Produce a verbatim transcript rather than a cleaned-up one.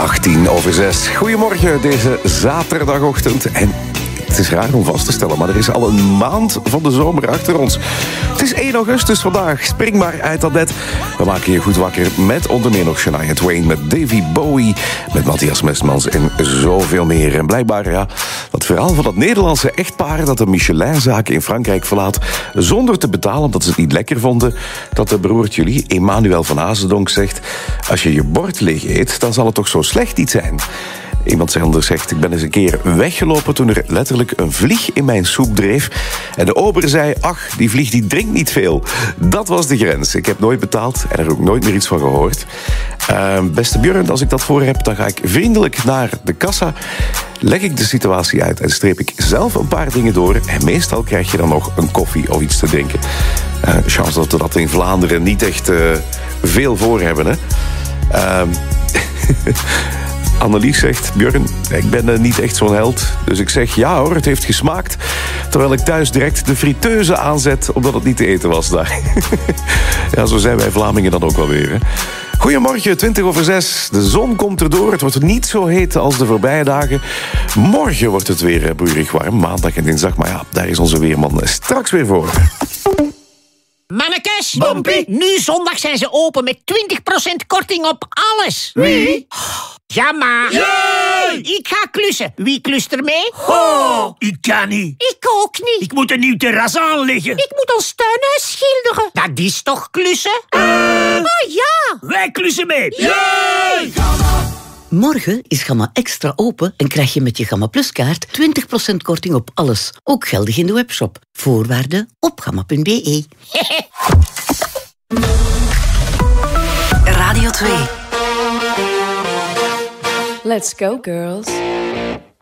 achttien over zes. Goedemorgen deze zaterdagochtend. En het is raar om vast te stellen, maar er is al een maand van de zomer achter ons. Het is één augustus vandaag. Spring maar uit dat bed. We maken je goed wakker met onder meer nog Shania Twain, met Davy Bowie, met Matthias Mesmans en zoveel meer. En blijkbaar, ja, dat verhaal van dat Nederlandse echtpaar dat de Michelinzaak in Frankrijk verlaat zonder te betalen omdat ze het niet lekker vonden, dat de broertje jullie, Emmanuel van Azendonk, zegt: als je je bord leeg eet, dan zal het toch zo slecht niet zijn. Iemand anders zegt: ik ben eens een keer weggelopen toen er letterlijk een vlieg in mijn soep dreef. En de ober zei: ach, die vlieg die drinkt niet veel. Dat was de grens. Ik heb nooit betaald en er ook nooit meer iets van gehoord. Uh, beste Björn, als ik dat voor heb, dan ga ik vriendelijk naar de kassa, leg ik de situatie uit en streep ik zelf een paar dingen door. En meestal krijg je dan nog een koffie of iets te drinken. Uh, chance dat we dat in Vlaanderen niet echt uh, veel voor hebben, hè. Uh, Annelies zegt: Björn, ik ben uh, niet echt zo'n held. Dus ik zeg: ja hoor, het heeft gesmaakt. Terwijl ik thuis direct de friteuse aanzet, omdat het niet te eten was daar. Ja, zo zijn wij Vlamingen dan ook wel weer, hè. Goedemorgen, twintig over zes. De zon komt erdoor. Het wordt niet zo heet als de voorbije dagen. Morgen wordt het weer broeierig warm. Maandag en dinsdag. Maar ja, daar is onze weerman straks weer voor. Mannekes, Bompie. nu zondag zijn ze open met twintig procent korting op alles. Wie? Ja, maar... Jee! Ik ga klussen. Wie klust er mee? Oh, ik kan niet. Ik ook niet. Ik moet een nieuw terras aanleggen. Ik moet ons tuinhuis schilderen. Dat is toch klussen? Uh, oh ja. Wij klussen mee. Jee! Morgen is Gamma Extra open en krijg je met je Gamma Plus kaart twintig procent korting op alles. Ook geldig in de webshop. Voorwaarden op gamma punt b e. Radio twee. Let's go, girls.